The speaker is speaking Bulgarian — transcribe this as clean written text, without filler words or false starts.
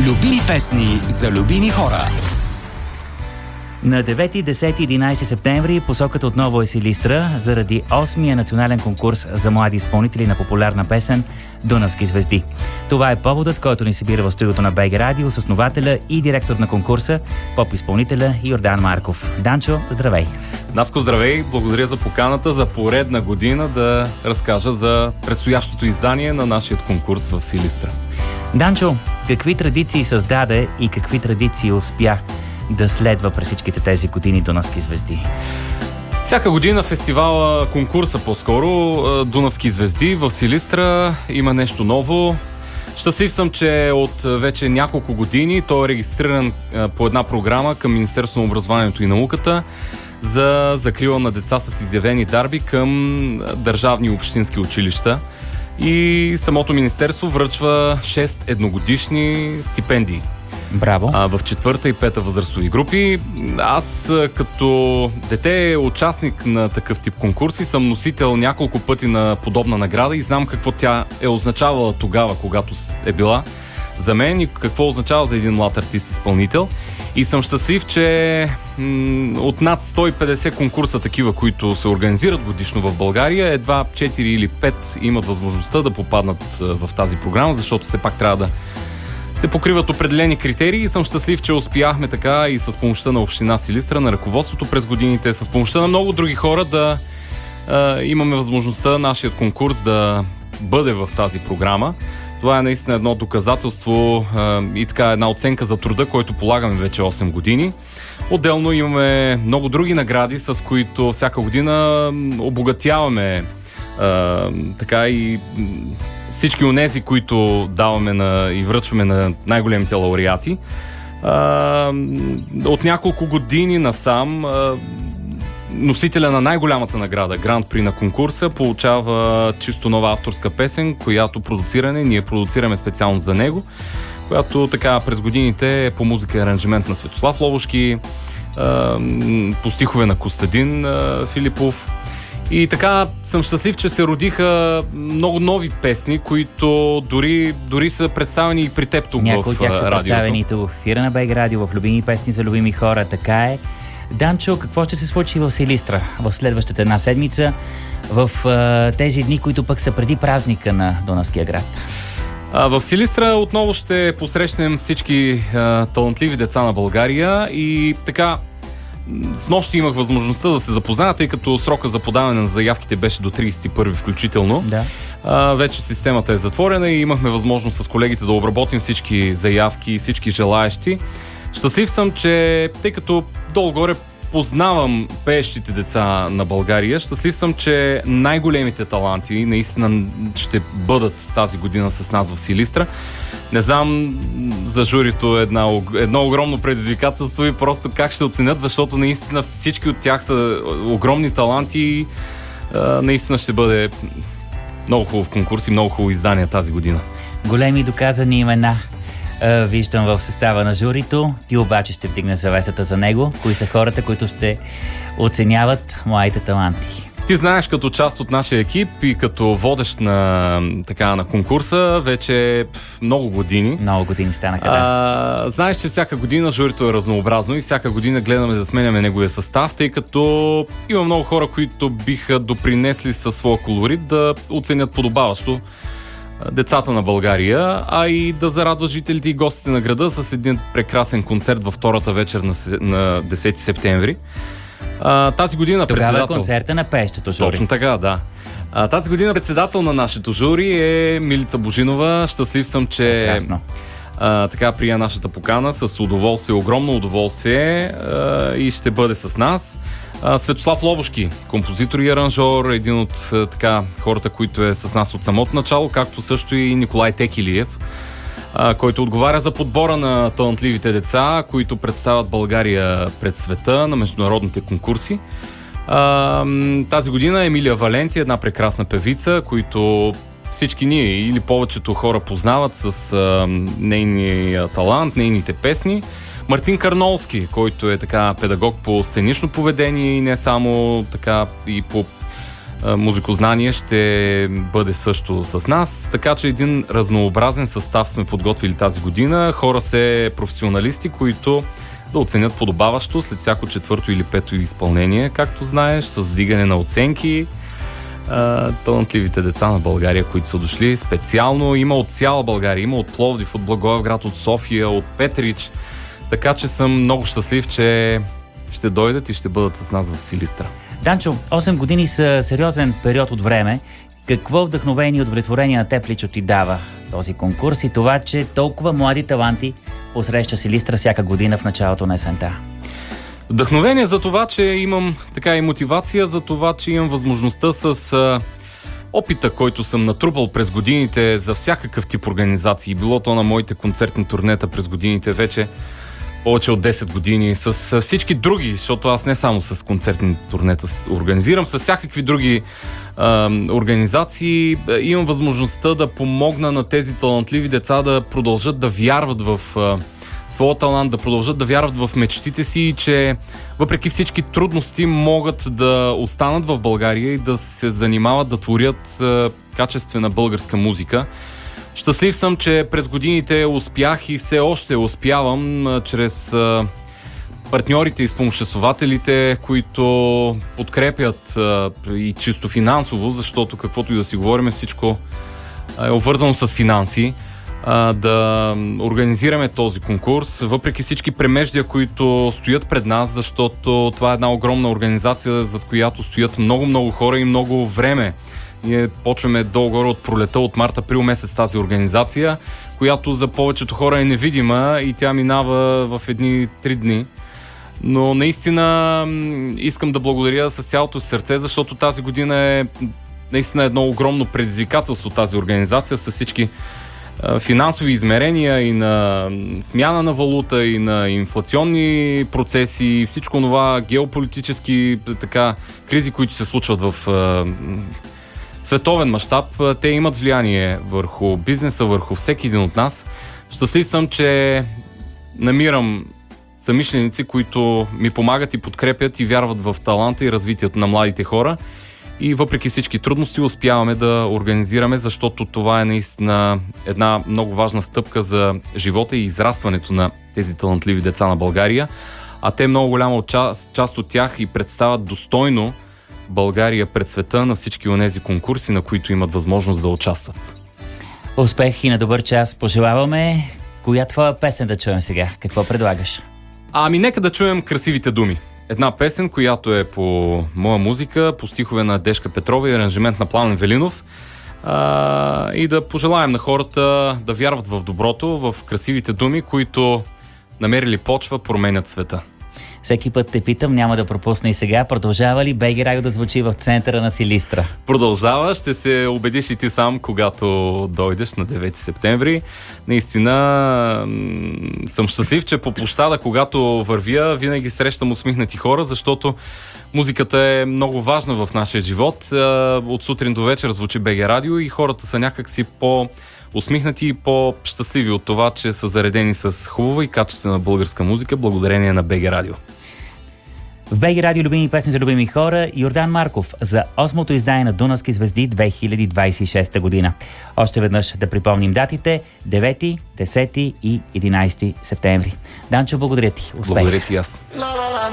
Любими песни за любими хора. На 9, 10 и 11 септември посоката отново е Силистра заради 8-я национален конкурс за млади изпълнители на популярна песен Дунавски звезди. Това е поводът, който ни събира в студиото на БГ Радио с основателя и директор на конкурса, поп-изпълнителя Йордан Марков. Данчо, здравей! Наско, здравей! Благодаря за поканата за поредна година да разкажа за предстоящото издание на нашия конкурс в Силистра. Данчо, какви традиции създаде и какви традиции успя да следва през всичките тези години Дунавски звезди? Всяка година фестивала, конкурса по-скоро, Дунавски звезди в Силистра има нещо ново. Щастлив съм, че от вече няколко години той е регистриран по една програма към Министерството на образованието и науката за закрила на деца с изявени дарби към държавни и общински училища. И самото министерство връчва 6 едногодишни стипендии. Браво! В 4-та и 5-та възрастови групи. Аз като дете, участник на такъв тип конкурси, съм носител няколко пъти на подобна награда и знам какво тя е означавала тогава, когато е била за мен и какво означава за един млад артист-изпълнител. И съм щастлив, че от над 150 конкурса такива, които се организират годишно в България, едва 4 или 5 имат възможността да попаднат в тази програма, защото все пак трябва да се покриват определени критерии и съм щастлив, че успяхме така и с помощта на община Силистра, на ръководството през годините, с помощта на много други хора да имаме възможността нашият конкурс да бъде в тази програма. Това е наистина едно доказателство и така една оценка за труда, който полагаме вече 8 години. Отделно имаме много други награди, с които всяка година обогатяваме така и всички онези, които даваме и връчваме на най-големите лауреати. От няколко години насам носителя на най-голямата награда, Гран-при на конкурса, получава чисто нова авторска песен, която ние продуцираме специално за него, която така през годините е по музика и аранжимент на Светослав Лобошки, по стихове на Костадин Филипов. И така съм щастлив, че се родиха много нови песни, които дори са представени и при теб тук в радиото. Някои от тях са представени тук в ефира на БГ Радио, в любими песни за любими хора, така е. Данчо, какво ще се случи в Силистра в следващата една седмица, в тези дни, които пък са преди празника на Дунавския град? В Силистра отново ще посрещнем всички талантливи деца на България и така снощи имах възможността да се запозная, тъй като срока за подаване на заявките беше до 31 включително. Да. Вече системата е затворена и имахме възможност с колегите да обработим всички заявки и всички желаещи. Щастлив съм, че тъй като долу-горе познавам пеещите деца на България, щастлив съм, че най-големите таланти наистина ще бъдат тази година с нас в Силистра. Не знам за журито едно огромно предизвикателство и просто как ще оценят, защото наистина всички от тях са огромни таланти и наистина ще бъде много хубав конкурс и много хубаво издание тази година. Големи доказани имена виждам в състава на журито. Ти обаче ще вдигне завесата за него. Кои са хората, които ще оценяват младите таланти? Ти знаеш, като част от нашия екип и като водещ на конкурса вече много години. Много години станаха, да. Знаеш, че всяка година журито е разнообразно и всяка година гледаме да сменяме неговия състав, тъй като има много хора, които биха допринесли със своя колорит да оценят подобаващо децата на България, а и да зарадва жителите и гостите на града с един прекрасен концерт във втората вечер на 10 септември. Тази година тогава е концерта на пеещото жури. Точно така, да. Тази година председател на нашето жури е Милица Божинова. Щастлив съм, че така прия нашата покана с удоволствие, огромно удоволствие и ще бъде с нас. Светослав Лобошки, композитор и аранжор, един от хората, които е с нас от самото начало, както също и Николай Текилиев, който отговаря за подбора на талантливите деца, които представят България пред света на международните конкурси. Тази година Емилия Валенти, една прекрасна певица, които всички ние или повечето хора познават с нейния талант, нейните песни. Мартин Карнолски, който е така педагог по сценично поведение и не само така и по музикознание ще бъде също с нас, така че един разнообразен състав сме подготвили тази година. Хора се професионалисти, които да оценят подобаващо след всяко четвърто или пето изпълнение, както знаеш, с вдигане на оценки. Талантливите деца на България, които са дошли специално. Има от цяла България, има от Пловдив, от Благоевград, от София, от Петрич. Така че съм много щастлив, че ще дойдат и ще бъдат с нас в Силистра. Данчо, 8 години са сериозен период от време. Какво вдъхновение и удовлетворение на теб лично ти дава този конкурс и това, че толкова млади таланти посреща Силистра всяка година в началото на есента? Вдъхновение за това, че имам така и мотивация, за това, че имам възможността с опита, който съм натрупал през годините за всякакъв тип организации. Било то на моите концертни турнета през годините вече повече от 10 години, с всички други, защото аз не само с концертни турнета организирам, с всякакви други организации. Имам възможността да помогна на тези талантливи деца да продължат да вярват в своя талант, да продължат да вярват в мечтите си и че въпреки всички трудности могат да останат в България и да се занимават да творят качествена българска музика. Щастлив съм, че през годините успях и все още успявам чрез партньорите и спомоществователите, които подкрепят и чисто финансово, защото каквото и да си говорим, всичко е обвързано с финанси, да организираме този конкурс, въпреки всички премеждия, които стоят пред нас, защото това е една огромна организация, зад която стоят много хора и много време. Ние почваме долу-горе от пролета, от март-април месец тази организация, която за повечето хора е невидима и тя минава в едни 3 дни. Но наистина искам да благодаря с цялото сърце, защото тази година е наистина едно огромно предизвикателство тази организация с всички финансови измерения и на смяна на валута и на инфлационни процеси и всичко това геополитически кризи, които се случват в световен мащаб, те имат влияние върху бизнеса, върху всеки един от нас. Щастлив съм, че намирам съмишленици, които ми помагат и подкрепят и вярват в таланта и развитието на младите хора. И въпреки всички трудности успяваме да организираме, защото това е наистина една много важна стъпка за живота и израстването на тези талантливи деца на България. А те много голяма част от тях и представят достойно България пред света на всички онези конкурси, на които имат възможност да участват. Успех и на добър час пожелаваме. Коя твоя песен да чуем сега? Какво предлагаш? Нека да чуем Красивите думи. Една песен, която е по моя музика, по стихове на Дешка Петрова и аранжимент на Пламен Велинов. И да пожелаем на хората да вярват в доброто, в красивите думи, които намерили почва, променят света. Всеки път те питам, няма да пропусна и сега. Продължава ли БГ Радио да звучи в центъра на Силистра? Продължава, ще се убедиш и ти сам, когато дойдеш на 9 септември. Наистина съм щастлив, че по площада, когато вървя, винаги срещам усмихнати хора, защото музиката е много важна в нашия живот. От сутрин до вечер звучи БГ Радио и хората са някакси усмихнати и по-щастливи от това, че са заредени с хубава и качествена българска музика, благодарение на БГ Радио. В БГ Радио любими песни за любими хора, Йордан Марков за 8-то издание на Дунавски звезди 2026 година. Още веднъж да припомним датите: 9, 10 и 11 септември. Данчо, благодаря ти. Успех! Благодаря ти аз.